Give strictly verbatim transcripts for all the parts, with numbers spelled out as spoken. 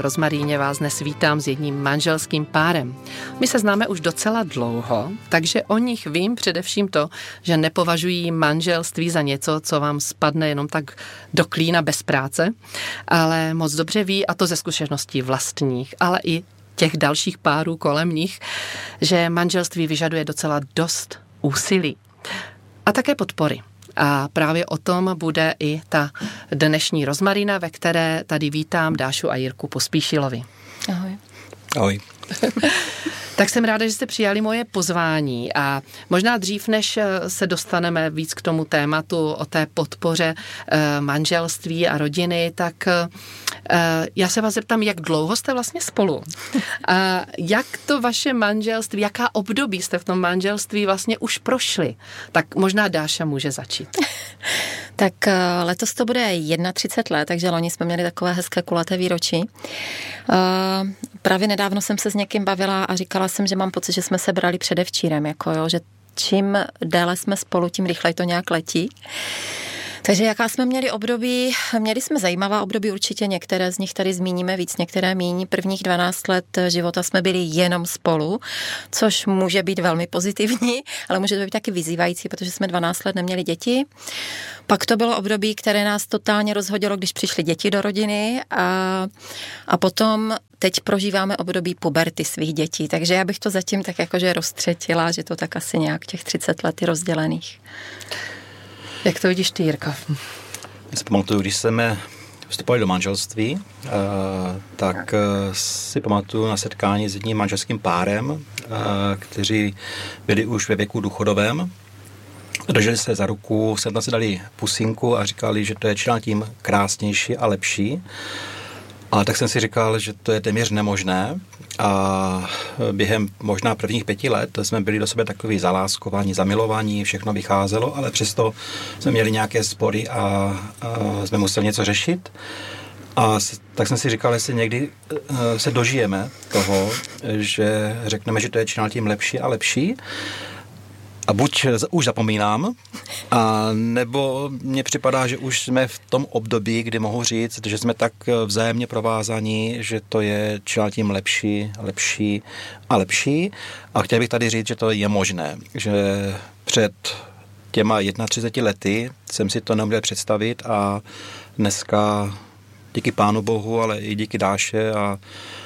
rozmaríně vás dnes vítám s jedním manželským párem. My se známe už docela dlouho, takže o nich vím především to, že nepovažují manželství za něco, co vám spadne jenom tak do klína bez práce, ale moc dobře ví, a to ze zkušeností vlastních, ale i těch dalších párů kolem nich, že manželství vyžaduje docela dost úsilí a také podpory. A právě o tom bude i ta dnešní rozmarina, ve které tady vítám Dášu a Jirku Pospíšilovi. Ahoj. Ahoj. Tak jsem ráda, že jste přijali moje pozvání a možná dřív, než se dostaneme víc k tomu tématu o té podpoře manželství a rodiny, tak já se vás zeptám, jak dlouho jste vlastně spolu? A jak to vaše manželství, jaká období jste v tom manželství vlastně už prošli? Tak možná Dáša může začít. Tak letos to bude třicet jedna let, takže loni jsme měli takové hezké kulaté výročí. Právě nedávno jsem se s někým bavila a říkala jsem, že mám pocit, že jsme se brali předevčírem, jako jo, že čím déle jsme spolu, tím rychleji to nějak letí. Takže jaká jsme měli období? Měli jsme zajímavá období, určitě některé z nich tady zmíníme víc, některé míň. Prvních dvanáct let života jsme byli jenom spolu, což může být velmi pozitivní, ale může to být taky vyzývající, protože jsme dvanáct let neměli děti. Pak to bylo období, které nás totálně rozhodilo, když přišly děti do rodiny a, a potom teď prožíváme období puberty svých dětí, takže já bych to zatím tak jakože roztřetila, že to tak asi nějak těch třicet let je rozdělených. Jak to vidíš ty, Jirko? Já si pamatuju, když jsme vstupovali do manželství, tak si pamatuju na setkání s jedním manželským párem, kteří byli už ve věku důchodovém. Drželi se za ruku, sem tam si dali pusinku a říkali, že to je čím tím krásnější a lepší. Ale tak jsem si říkal, že to je téměř nemožné a během možná prvních pěti let jsme byli do sebe takový zaláskovaní, zamilovaní, všechno vycházelo, ale přesto jsme měli nějaké spory a, a jsme museli něco řešit. A tak jsem si říkal, jestli někdy se dožijeme toho, že řekneme, že to je čím tím lepší a lepší. A buď už zapomínám, a nebo mně připadá, že už jsme v tom období, kdy mohu říct, že jsme tak vzájemně provázaní, že to je čím tím lepší, lepší a lepší. A chtěl bych tady říct, že to je možné, že před těma třiceti jedna lety jsem si to neuměl představit a dneska díky Pánu Bohu, ale i díky Dáše a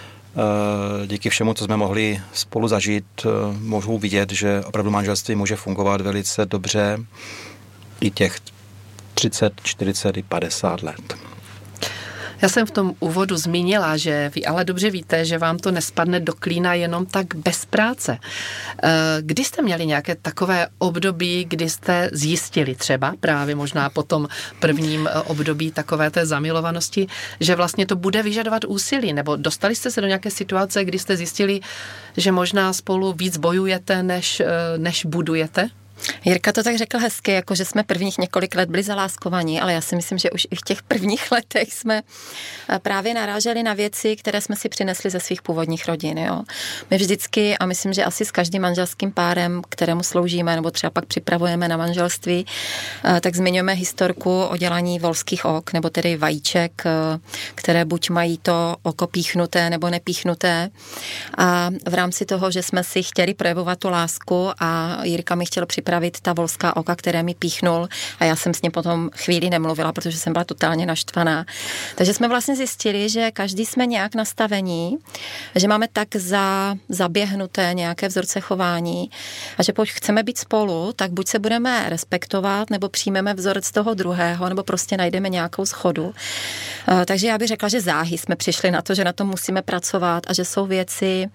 díky všemu, co jsme mohli spolu zažít, mohu vidět, že opravdu manželství může fungovat velice dobře i těch třicet, čtyřicet i padesát let. Já jsem v tom úvodu zmínila, že vy ale dobře víte, že vám to nespadne do klína jenom tak bez práce. Kdy jste měli nějaké takové období, kdy jste zjistili třeba právě možná po tom prvním období takové té zamilovanosti, že vlastně to bude vyžadovat úsilí, nebo dostali jste se do nějaké situace, kdy jste zjistili, že možná spolu víc bojujete, než, než budujete? Jirka to tak řekl hezky, jako že jsme prvních několik let byli zaláskovaní, ale já si myslím, že už i v těch prvních letech jsme právě naráželi na věci, které jsme si přinesli ze svých původních rodin. Jo. My vždycky, a myslím, že asi s každým manželským párem, kterému sloužíme, nebo třeba pak připravujeme na manželství, tak zmiňujeme historku o dělání volských ok, nebo tedy vajíček, které buď mají to oko píchnuté nebo nepíchnuté. A v rámci toho, že jsme si chtěli projevovat tu lásku a Jirka mi chtěl připravit ta volská oka, které mi píchnul a já jsem s ním potom chvíli nemluvila, protože jsem byla totálně naštvaná. Takže jsme vlastně zjistili, že každý jsme nějak nastavení, že máme tak za, zaběhnuté nějaké vzorce chování a že pokud chceme být spolu, tak buď se budeme respektovat, nebo přijmeme vzorec toho druhého, nebo prostě najdeme nějakou schodu. Takže já bych řekla, že záhy jsme přišli na to, že na tom musíme pracovat a že jsou věci,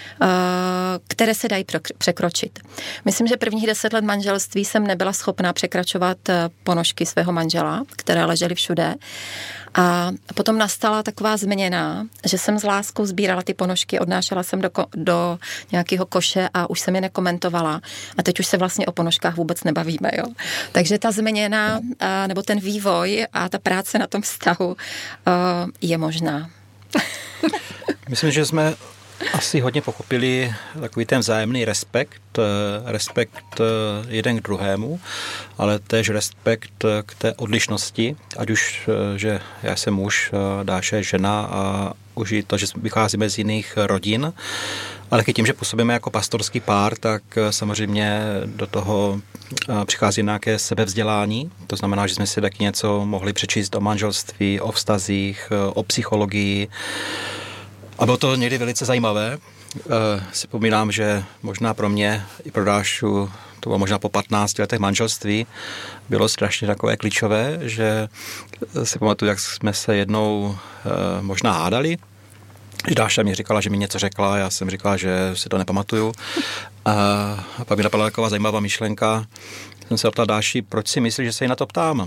které se dají překročit. Myslím, že prvních deset let manželství jsem nebyla schopná překračovat ponožky svého manžela, které ležely všude. A potom nastala taková změna, že jsem s láskou sbírala ty ponožky, odnášela jsem do, ko- do nějakého koše a už jsem je nekomentovala. A teď už se vlastně o ponožkách vůbec nebavíme. Jo? Takže ta změna, nebo ten vývoj a ta práce na tom vztahu je možná. Myslím, že jsme asi hodně pochopili takový ten vzájemný respekt, respekt jeden k druhému, ale též respekt k té odlišnosti, ať už, že já jsem muž, Dáša je žena a už i to, že vycházíme z jiných rodin, ale taky tím, že působíme jako pastorský pár, tak samozřejmě do toho přichází nějaké sebevzdělání. To znamená, že jsme si taky něco mohli přečíst o manželství, o vztazích, o psychologii. A bylo to někdy velice zajímavé. Si pomínám, že možná pro mě i pro Dášu, to bylo možná po patnácti letech manželství, bylo strašně takové klíčové, že si pamatuju, jak jsme se jednou možná hádali. Dáša mi říkala, že mi něco řekla, já jsem říkala, že si to nepamatuju. A pak mi napadla taková zajímavá myšlenka. Jsem se optal Dáši, proč si myslíš, že se jí na to ptám? A,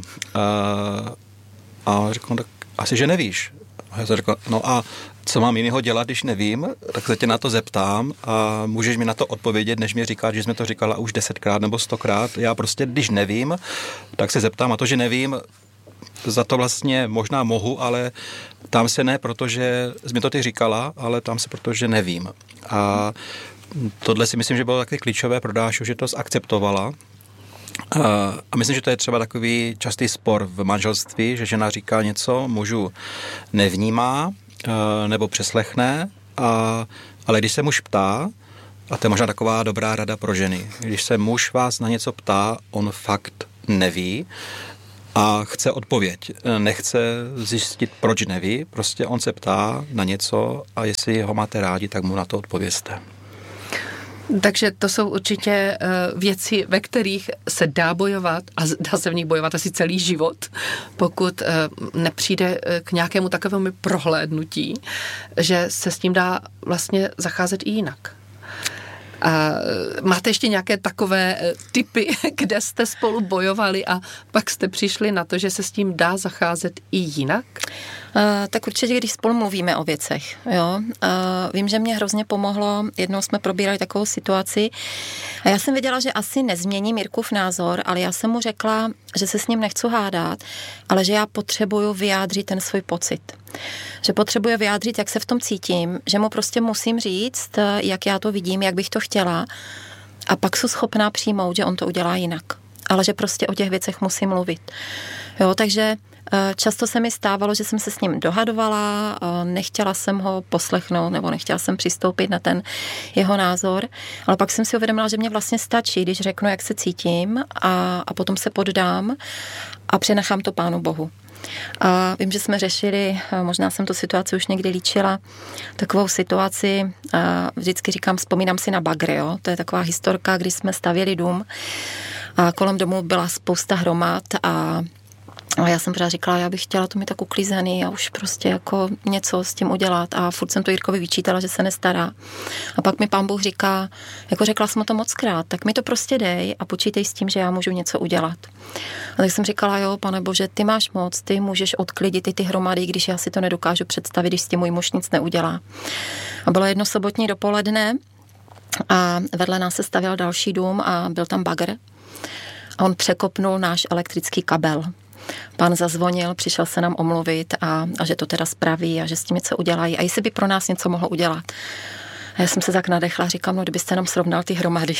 a řekl, tak asi, že nevíš. A já jsem řekl, no a co mám jiného dělat, když nevím, tak se tě na to zeptám a můžeš mi na to odpovědět, než mi říkat, že jsme to říkala už desetkrát nebo stokrát. Já prostě, když nevím, tak se zeptám a to, že nevím, za to vlastně možná mohu, ale tam se ne, protože jsi mi to ty říkala, ale tam se, protože nevím. A tohle si myslím, že bylo taky klíčové pro Dášu, že to zakceptovala. A myslím, že to je třeba takový častý spor v manželství, že žena říká něco, mužu nevnímá nebo přeslechne, a, ale když se muž ptá, a to je možná taková dobrá rada pro ženy, když se muž vás na něco ptá, on fakt neví, a chce odpověď. Nechce zjistit, proč neví, prostě on se ptá na něco a jestli ho máte rádi, tak mu na to odpovězte. Takže to jsou určitě věci, ve kterých se dá bojovat a dá se v nich bojovat asi celý život, pokud nepřijde k nějakému takovému prohlédnutí, že se s tím dá vlastně zacházet i jinak. A máte ještě nějaké takové tipy, kde jste spolu bojovali a pak jste přišli na to, že se s tím dá zacházet i jinak? Uh, tak určitě, když spolu mluvíme o věcech. Jo? Uh, vím, že mě hrozně pomohlo, jednou jsme probírali takovou situaci a já jsem věděla, že asi nezměním Jirkův názor, ale já jsem mu řekla, že se s ním nechci hádat, ale že já potřebuju vyjádřit ten svůj pocit. Že potřebuji vyjádřit, jak se v tom cítím, že mu prostě musím říct, jak já to vidím, jak bych to chtěla a pak jsem schopná přijmout, že on to udělá jinak. Ale že prostě o těch věcech musím mluvit. Jo, takže často se mi stávalo, že jsem se s ním dohadovala, nechtěla jsem ho poslechnout nebo nechtěla jsem přistoupit na ten jeho názor, ale pak jsem si uvědomila, že mě vlastně stačí, když řeknu, jak se cítím a, a potom se poddám a přenechám to Pánu Bohu. A vím, že jsme řešili, možná jsem tu situaci už někdy líčila, takovou situaci, a vždycky říkám, vzpomínám si na bagry, jo? To je taková historka, kdy jsme stavěli dům a kolem domu byla spousta hromad a A já jsem pořád říkala, já bych chtěla to mít tak uklízený a už prostě jako něco s tím udělat a furt jsem to Jirkovi vyčítala, že se nestará. A pak mi Pán Bůh říká, jako řekla jsem mu to mockrát, tak mi to prostě dej a počítej s tím, že já můžu něco udělat. A tak jsem říkala, jo, Pane Bože, ty máš moc, ty můžeš odklidit i ty hromady, když já si to nedokážu představit, když s tím můj muž nic neudělá. A bylo jedno sobotní dopoledne a vedle nás se stavěl další dům a byl tam bagr a on překopnul náš elektrický kabel. Pán zazvonil, přišel se nám omluvit a, a že to teda spraví a že s tím něco udělají a jestli by pro nás něco mohlo udělat. A já jsem se tak nadechla a říkám, no kdybyste nám srovnal ty hromady.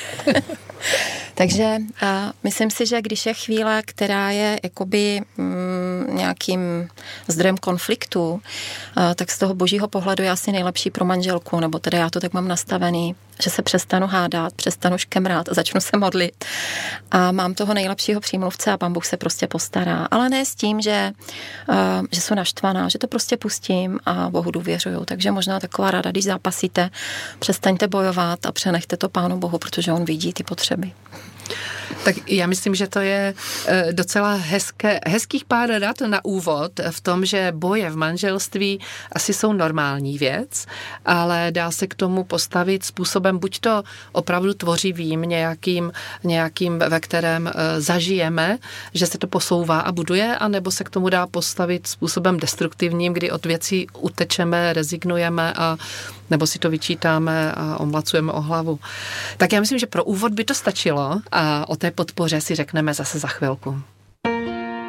Takže a myslím si, že když je chvíle, která je jakoby mm, nějakým zdrojem konfliktu, a, tak z toho božího pohledu je asi nejlepší pro manželku, nebo teda já to tak mám nastavený, že se přestanu hádat, přestanu škemrat, začnu se modlit a mám toho nejlepšího přímluvce a Pán Bůh se prostě postará. Ale ne s tím, že, uh, že jsou naštvaná, že to prostě pustím a Bohu důvěřuju. Takže možná taková rada, když zápasíte, přestaňte bojovat a přenechte to Pánu Bohu, protože on vidí ty potřeby. Tak já myslím, že to je docela hezké, hezkých pár rad na úvod v tom, že boje v manželství asi jsou normální věc, ale dá se k tomu postavit způsobem buď to opravdu tvořivým, nějakým, nějakým ve kterém zažijeme, že se to posouvá a buduje, anebo se k tomu dá postavit způsobem destruktivním, kdy od věcí utečeme, rezignujeme a nebo si to vyčítáme a omlacujeme o hlavu. Tak já myslím, že pro úvod by to stačilo a o té podpoře si řekneme zase za chvilku.